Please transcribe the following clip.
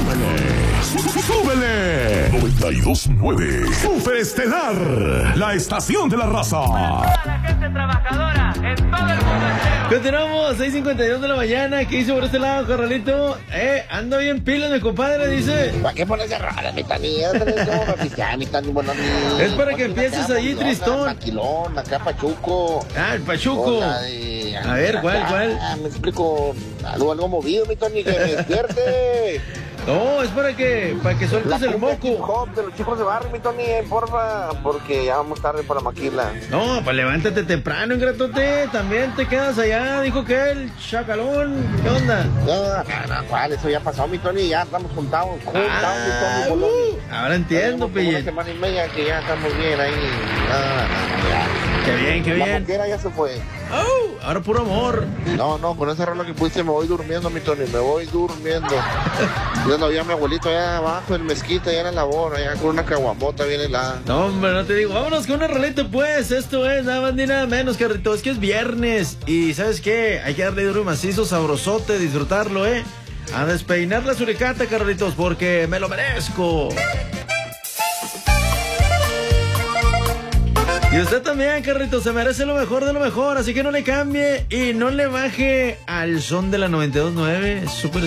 ¡Súbele! 92.9 Superestelar, la estación de la raza. Para toda la gente trabajadora en todo el mundo entero. Continuamos, 6:52 de la mañana. ¿Qué hizo por este lado, carnalito? Anda bien pilas, mi compadre, dice. ¿Para qué pones rara, mi Tani? Es para que empieces allí, tristón. Maquilón, acá Pachuco. Ah, el Pachuco. A ver, ¿cuál? Me explico. Algo movido, mi Tani, que me despierte. No, es para que sueltes el moco. De los chicos de barrio, mi Tony, porfa, porque ya vamos tarde para Maquila. No, pues levántate temprano, ingratote. También te quedas allá, dijo que el chacalón. ¿Qué onda? No, ¿cuál? Eso ya pasó, mi Tony, ya estamos juntados, mi Tony. Ahora entiendo, Pille. Una Pille. semana y media que ya estamos bien ahí. Qué bien. La moquera ya se fue. Oh, ahora puro amor. No, con esa rola que pusiste me voy durmiendo, mi Tony, me voy durmiendo. Yo no vi a mi abuelito allá abajo en mezquita, allá en la labor, allá con una caguamota bien helada. No, hombre, no te digo. Vámonos con una rolita, pues. Esto es nada más ni nada menos, carrito. Es que es viernes. Y ¿sabes qué? Hay que darle duro y macizo, sabrosote, disfrutarlo, A despeinar la suricata, carritos, porque me lo merezco. Y usted también, carrito, se merece lo mejor de lo mejor, así que no le cambie y no le baje al son de la 92.9 Super